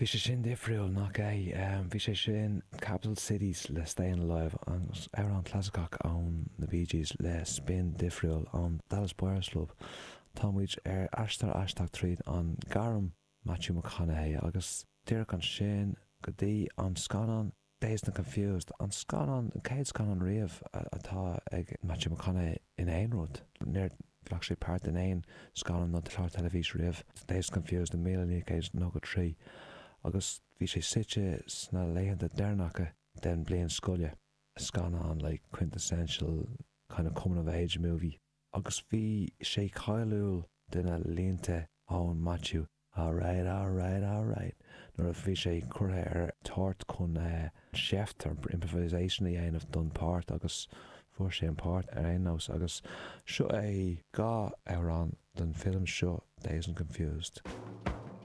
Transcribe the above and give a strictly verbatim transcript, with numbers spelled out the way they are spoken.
Bhí sé sin difriúil nach é, bhí sé sin Capital Cities le Stayin' Alive agus ar an clasicach an na Bee Gees le Spin difriúil an Dallas Buyers Club. Tá muid ar eistar eisteach tríd an garam Matthew McConaughey agus dúireadh an sin go dtí an scanan Dazed and Confused. An scanan, an céad scanan riamh atá ag Matthew McConaughey in aon rud. Níor bhleach sé páirt in aon scanan nó chlár televís riamh. Dazed and Confused in mille níl céad nó go trí. Agus bhí sé site sna léhananta dearnacha den bliain scoile. Scanan like quintessential kind of coming of age movie. Agus bhí sé cailúil duna líonta ón Matthew. All right, all right, all right. Nuair a bhí sé curtha ar tart chun uh, cheft ar improvisation í aanamh don páirt agus fuair sé an páirt ar aon nós agus seo é gá ar an den film seo Dazed and Confused.